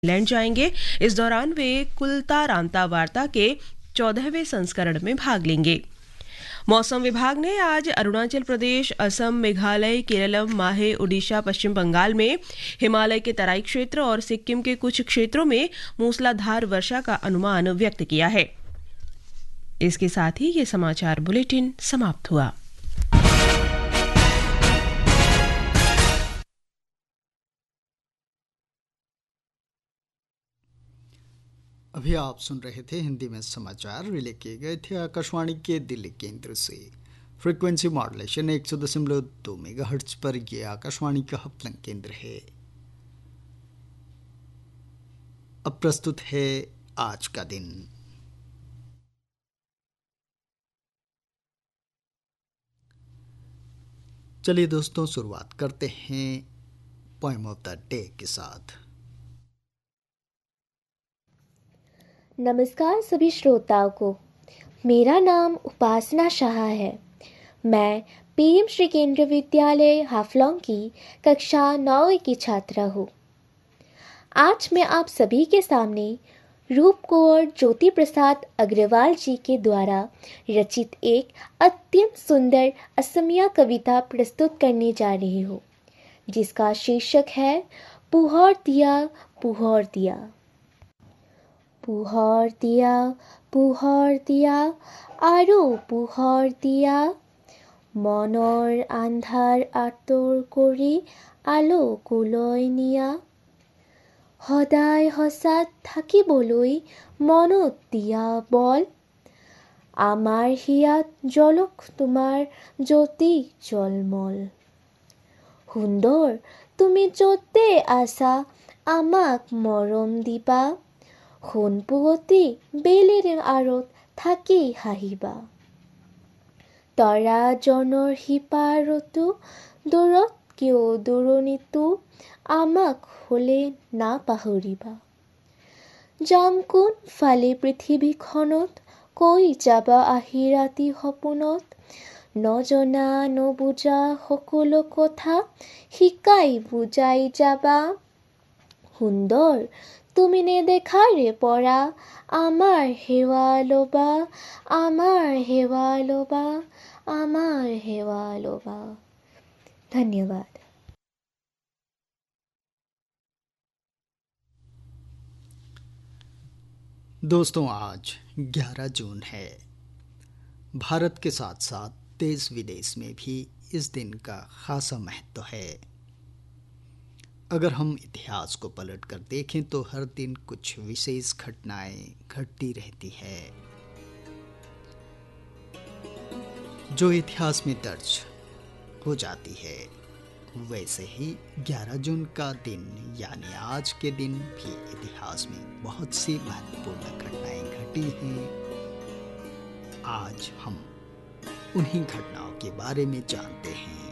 England जाएंगे। इस दौरान वे कुलता रामता वार्ता के 14वें संस्करण में भाग लेंगे। मौसम विभाग ने आज अरुणाचल प्रदेश, असम, मेघालय, केरलम, माहे, उड़ीसा, पश्चिम बंगाल में हिमालय के तराई क्षेत्र और सिक्किम के कुछ क्षेत्रों में मूसलाधार वर्षा का अनुमान व्यक्त किया है। इसके साथ ही ये समाचार बुलेटिन समाप्त हुआ। अभी आप सुन रहे थे हिंदी में समाचार रिले किए गए थे आकाशवाणी के दिल्ली केंद्र से। फ्रीक्वेंसी मॉड्यूलेशन 100.2 मेगाहर्ट्ज पर यह आकाशवाणी का हफ्तन केंद्र है। अब प्रस्तुत है आज का दिन। चलिए दोस्तों, शुरुआत करते हैं पोएम ऑफ द डे के साथ। नमस्कार सभी श्रोताओं को। मेरा नाम उपासना शाह है। मैं पीएम श्री केंद्रीय विद्यालय हाफलॉन्ग की कक्षा 9 की छात्रा हूँ। आज मैं आप सभी के सामने रूप कौर ज्योति प्रसाद अग्रवाल जी के द्वारा रचित एक अत्यंत सुंदर असमिया कविता प्रस्तुत करने जा रही हूँ, जिसका शीर्षक है पुहर दिया पुहर दिया। पुहर दिया पुहर दिया आरो पुहर दिया, মনৰ আন্ধাৰ আঁতৰ কৰি আলোকলৈ নিয়া, সদায় সঁচাত থাকিবলৈ মনত দিয়া বল, আমাৰ হিয়াত জলক তোমাৰ জ্যোতি জলমল। সুন্দৰ তুমি য'তে আছা আমাক মৰম দিবা, সোণপুৱতি বেলিৰ আঁৰত থাকি হাঁহিবা। তৰাজনৰ সিপাৰতো দূৰত কিয় দূৰণিতো আমাক হ'লে নাপাহৰিবা। যাম কোনফালে পৃথিৱীখনত কৈ যাবা আহি ৰাতি সপোনত, নজনা নবুজা সকলো কথা শিকাই বুজাই যাবা। সুন্দৰ তুমি নেদেখাৰে পৰা আমাৰ সেৱা ল'বা, আমাৰ সেৱা ল'বা, আমার হেवा लोबा। धन्यवाद। दोस्तों, आज 11 जून है। भारत के साथ साथ देश विदेश में भी इस दिन का खासा महत्व है। अगर हम इतिहास को पलट कर देखें तो हर दिन कुछ विशेष घटनाएं घटती रहती है जो इतिहास में दर्ज हो जाती है। वैसे ही 11 जून का दिन यानी आज के दिन भी इतिहास में बहुत सी महत्वपूर्ण घटनाएं घटी हैं। आज हम उन्हीं घटनाओं के बारे में जानते हैं।